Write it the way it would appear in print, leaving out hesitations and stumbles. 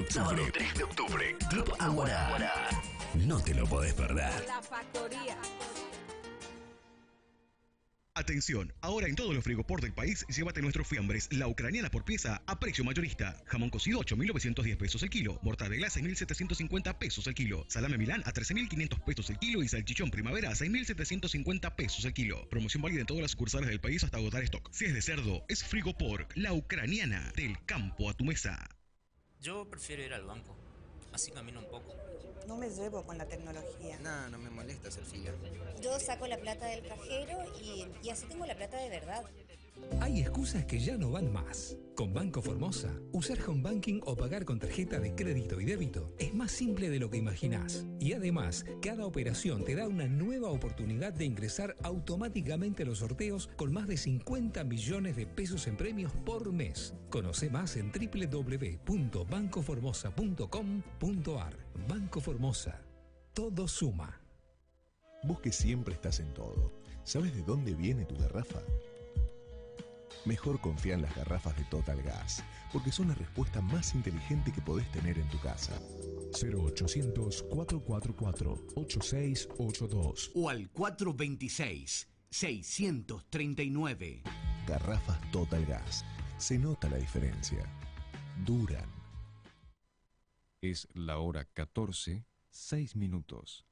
Sábado 3 de octubre, Club Aguara. No te lo podés perder. La Factoría. Atención, ahora en todos los frigoport del país, llévate nuestros fiambres, la ucraniana por pieza, a precio mayorista. Jamón cocido, 8.910 pesos el kilo. Mortadela, 6.750 pesos el kilo. Salame Milán, a 13.500 pesos el kilo. Y salchichón primavera, a 6.750 pesos el kilo. Promoción válida en todas las sucursales del país hasta agotar stock. Si es de cerdo, es frigoport, la ucraniana, del campo a tu mesa. Yo prefiero ir al banco, así camino un poco. No me llevo con la tecnología. No, no me molesta hacer fila. Yo saco la plata del cajero y así tengo la plata de verdad. Hay excusas que ya no van más. Con Banco Formosa, usar home banking o pagar con tarjeta de crédito y débito es más simple de lo que imaginás. Y además, cada operación te da una nueva oportunidad de ingresar automáticamente a los sorteos con más de 50 millones de pesos en premios por mes. Conoce más en www.bancoformosa.com.ar. Banco Formosa. Todo suma. Vos que siempre estás en todo, ¿sabes de dónde viene tu garrafa? Mejor confía en las garrafas de Total Gas, porque son la respuesta más inteligente que podés tener en tu casa. 0800-444-8682 o al 426-639. Garrafas Total Gas. Se nota la diferencia. Duran. Es la hora 14:06.